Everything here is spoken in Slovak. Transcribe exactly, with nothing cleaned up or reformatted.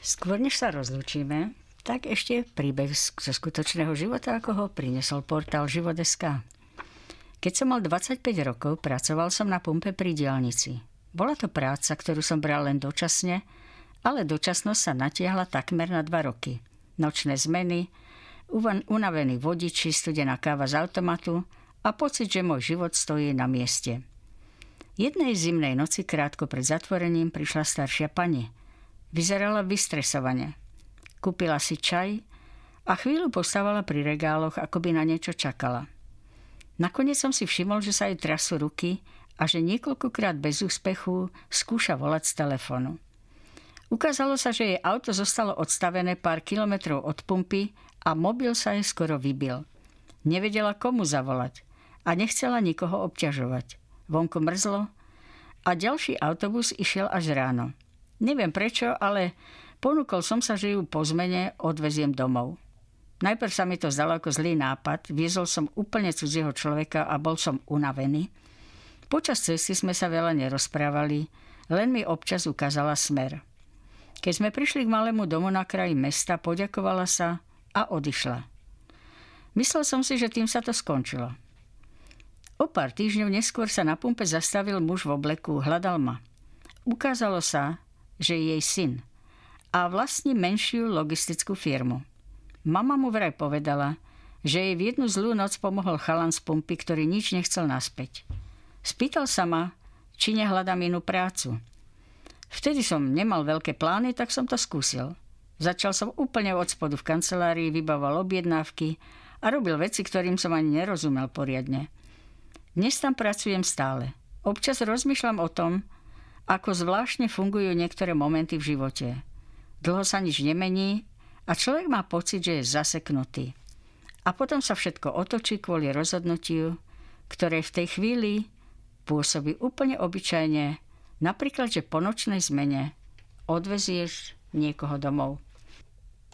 Skôr než sa rozlúčime, tak ešte príbeh zo skutočného života, ako ho priniesol portál život bodka es ká. Keď som mal dvadsaťpäť rokov, pracoval som na pumpe pri diaľnici. Bola to práca, ktorú som bral len dočasne, ale dočasnosť sa natiahla takmer na dva roky. Nočné zmeny, unavení vodiči, studená káva z automatu a pocit, že môj život stojí na mieste. Jednej zimnej noci krátko pred zatvorením prišla staršia pani. Vyzerala vystresovane. Kúpila si čaj a chvíľu postávala pri regáloch, ako by na niečo čakala. Nakoniec som si všimol, že sa jej trasú ruky a že niekoľkokrát bez úspechu skúša volať z telefónu. Ukázalo sa, že jej auto zostalo odstavené pár kilometrov od pumpy a mobil sa jej skoro vybil. Nevedela, komu zavolať a nechcela nikoho obťažovať. Vonku mrzlo a ďalší autobus išiel až ráno. Neviem prečo, ale ponúkol som sa, že ju po zmene odveziem domov. Najprv sa mi to zdalo ako zlý nápad, viezol som úplne cudzieho človeka a bol som unavený. Počas cesty sme sa veľa nerozprávali, len mi občas ukázala smer. Keď sme prišli k malému domu na kraji mesta, poďakovala sa a odišla. Myslel som si, že tým sa to skončilo. O pár týždňov neskôr sa na pumpe zastavil muž v obleku, hľadal ma. Ukázalo sa, že je jej syn a vlastní menšiu logistickú firmu. Mama mu vraj povedala, že jej v jednu zlú noc pomohol chalan z pumpy, ktorý nič nechcel naspäť. Spýtal sa ma, či nehľadám inú prácu. Vtedy som nemal veľké plány, tak som to skúsil. Začal som úplne od spodu v kancelárii, vybavoval objednávky a robil veci, ktorým som ani nerozumel poriadne. Dnes tam pracujem stále. Občas rozmýšľam o tom, ako zvláštne fungujú niektoré momenty v živote. Dlho sa nič nemení a človek má pocit, že je zaseknutý. A potom sa všetko otočí kvôli rozhodnutiu, ktoré v tej chvíli pôsobí úplne obyčajne, napríklad, že po nočnej zmene odvezieš niekoho domov.